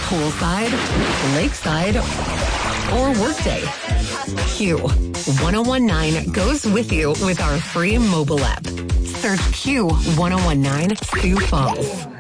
poolside, lakeside, or workday. Q1019 goes with you with our free mobile app. Search Q1019 Sioux Falls.